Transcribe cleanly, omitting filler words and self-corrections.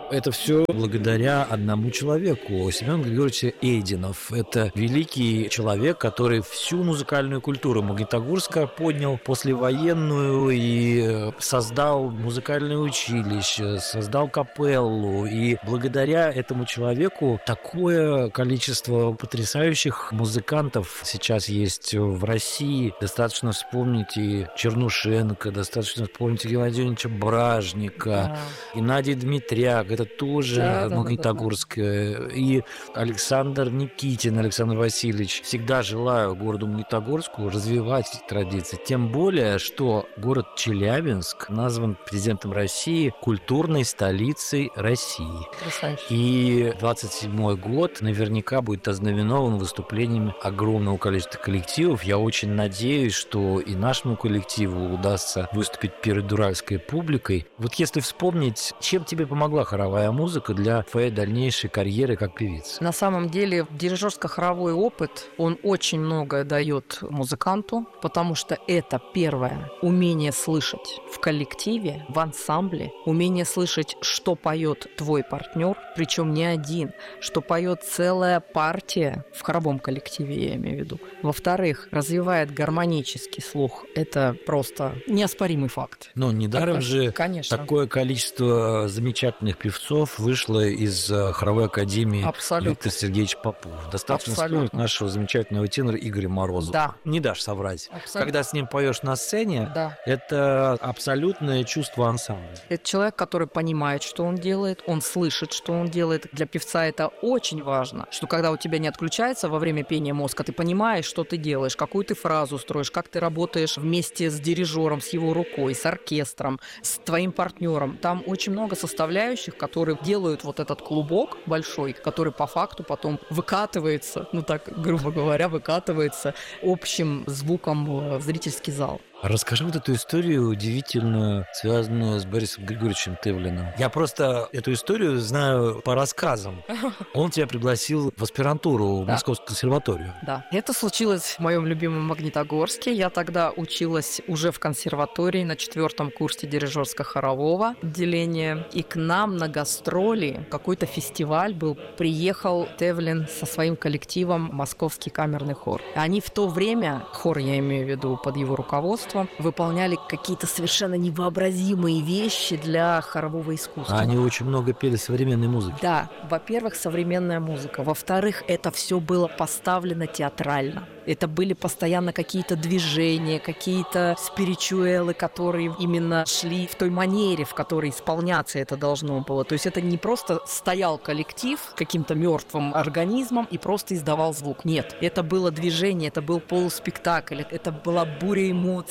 Это все благодаря одному человеку, Семену Григорьевичу Эйдинов. Это великий человек, который всю музыкальную культуру Магнитогорска поднял послевоенную и создал музыкальное училище, создал капеллу. И благодаря этому человеку такое количество потрясающих музыкантов сейчас есть в России. Достаточно вспомнить и Чернушенко, достаточно вспомнить и Геннадия Ивановича Бражника, Геннадий Дмитряк, это тоже Магнитогорское. И Александр Никитин, Александр Васильевич. Всегда желаю городу Магнитогорску развивать эти традиции. Тем более, что город Челябинск назван президентом России культурной столицей России. И 27-й год наверняка будет ознаменован выступлениями огромного количества коллективов. Я очень надеюсь, что и нашему коллективу удастся выступить перед уральской публикой. Вот если вспомнить, чем тебе помогла хоровая музыка для твоей дальнейшей карьеры как певицы? На самом деле дирижерско-хоровой опыт, он очень многое дает музыканту, потому что это первое – умение слышать в коллективе, в ансамбле, умение слышать, что поет твой партнер, причем не один, что поет целая партия в хоровом коллективе, я имею в виду. Во-вторых, развивает гармонический слух. Это просто неоспоримый факт. Но недаром же Конечно. Такое количество замечательных певцов вышло из хоровой академии Виктора Сергеевича Попова. Достаточно вспомнить нашего замечательного тенора Игоря Морозова. Да. Не дашь соврать. Абсолютно. Когда с ним поешь на сцене, это абсолютное чувство ансамбля. Это человек, который понимает, что он делает, он слышит, что он делает. Для певца это очень важно, что когда у тебя не отключается во время пения мозг, а ты понимаешь, что ты делаешь, какую ты фразу строишь, как ты работаешь вместе с дирижером, с его рукой, с оркестром, с твоим партнером. Там очень много составляющих, которые делают вот этот клубок большой, который по факту потом выкатывается, ну так, грубо говоря, выкатывается общим звуком в зрительский зал. Расскажи вот эту историю удивительную, связанную с Борисом Григорьевичем Тевлиным. Я просто эту историю знаю по рассказам. Он тебя пригласил в аспирантуру в Московскую консерваторию. Да. Это случилось в моем любимом Магнитогорске. Я тогда училась уже в консерватории на 4-м курсе дирижерско-хорового отделения. И к нам на гастроли, какой-то фестиваль был, приехал Тевлин со своим коллективом Московский камерный хор. Они в то время, хор я имею в виду под его руководством, выполняли какие-то совершенно невообразимые вещи для хорового искусства. Они очень много пели современной музыки. Да, во-первых, современная музыка. Во-вторых, это все было поставлено театрально. Это были постоянно какие-то движения, какие-то спиричуэлы, которые именно шли в той манере, в которой исполняться это должно было. То есть это не просто стоял коллектив каким-то мертвым организмом и просто издавал звук. Нет, это было движение, это был полуспектакль, это была буря эмоций.